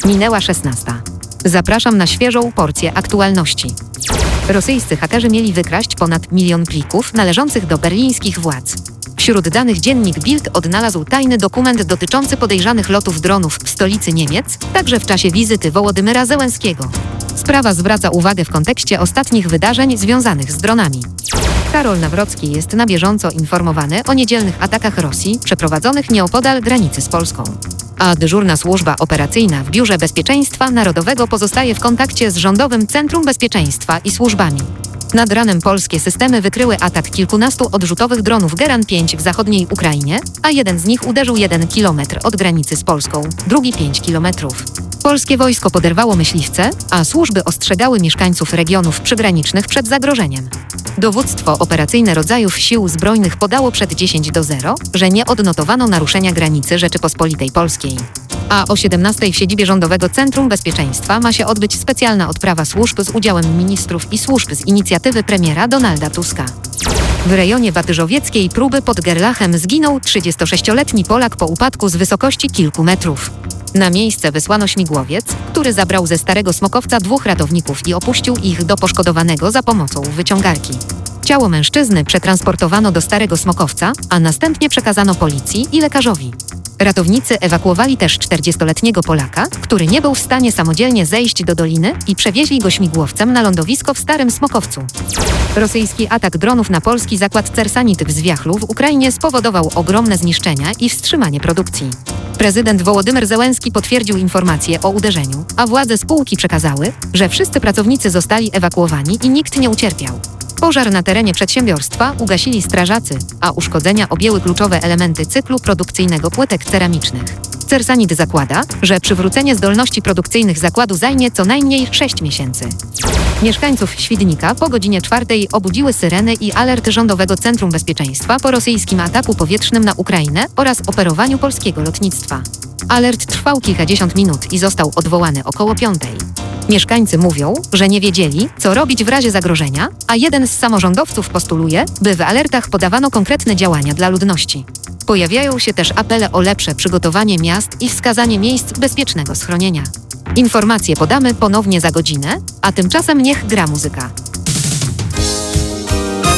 Minęła 16. Zapraszam na świeżą porcję aktualności. Rosyjscy hakerzy mieli wykraść ponad 1 milion plików należących do berlińskich władz. Wśród danych dziennik Bild odnalazł tajny dokument dotyczący podejrzanych lotów dronów w stolicy Niemiec, także w czasie wizyty Wołodymyra Zełenskiego. Sprawa zwraca uwagę w kontekście ostatnich wydarzeń związanych z dronami. Karol Nawrocki jest na bieżąco informowany o niedzielnych atakach Rosji przeprowadzonych nieopodal granicy z Polską. A dyżurna służba operacyjna w Biurze Bezpieczeństwa Narodowego pozostaje w kontakcie z Rządowym Centrum Bezpieczeństwa i służbami. Nad ranem polskie systemy wykryły atak kilkunastu odrzutowych dronów Geran 5 w zachodniej Ukrainie, a jeden z nich uderzył 1 kilometr od granicy z Polską, drugi 5 kilometrów. Polskie wojsko poderwało myśliwce, a służby ostrzegały mieszkańców regionów przygranicznych przed zagrożeniem. Dowództwo operacyjne rodzajów sił zbrojnych podało przed 10:00, że nie odnotowano naruszenia granicy Rzeczypospolitej Polskiej. A o 17:00 w siedzibie Rządowego Centrum Bezpieczeństwa ma się odbyć specjalna odprawa służb z udziałem ministrów i służb z inicjatywy premiera Donalda Tuska. W rejonie Batyżowieckiej Próby pod Gerlachem zginął 36-letni Polak po upadku z wysokości kilku metrów. Na miejsce wysłano śmigłowiec, który zabrał ze starego smokowca 2 ratowników i opuścił ich do poszkodowanego za pomocą wyciągarki. Ciało mężczyzny przetransportowano do starego smokowca, a następnie przekazano policji i lekarzowi. Ratownicy ewakuowali też 40-letniego Polaka, który nie był w stanie samodzielnie zejść do doliny i przewieźli go śmigłowcem na lądowisko w Starym Smokowcu. Rosyjski atak dronów na polski zakład Cersanit w Zwiachlu w Ukrainie spowodował ogromne zniszczenia i wstrzymanie produkcji. Prezydent Wołodymyr Zełenski potwierdził informacje o uderzeniu, a władze spółki przekazały, że wszyscy pracownicy zostali ewakuowani i nikt nie ucierpiał. Pożar na terenie przedsiębiorstwa ugasili strażacy, a uszkodzenia objęły kluczowe elementy cyklu produkcyjnego płytek ceramicznych. Cersanit zakłada, że przywrócenie zdolności produkcyjnych zakładu zajmie co najmniej 6 miesięcy. Mieszkańców Świdnika po godzinie 4:00 obudziły syreny i alert Rządowego Centrum Bezpieczeństwa po rosyjskim ataku powietrznym na Ukrainę oraz operowaniu polskiego lotnictwa. Alert trwał kilkadziesiąt minut i został odwołany około 5:00. Mieszkańcy mówią, że nie wiedzieli, co robić w razie zagrożenia, a jeden z samorządowców postuluje, by w alertach podawano konkretne działania dla ludności. Pojawiają się też apele o lepsze przygotowanie miast i wskazanie miejsc bezpiecznego schronienia. Informacje podamy ponownie za godzinę, a tymczasem niech gra muzyka.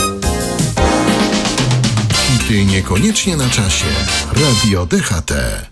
Ty niekoniecznie na czasie. Radio DHT.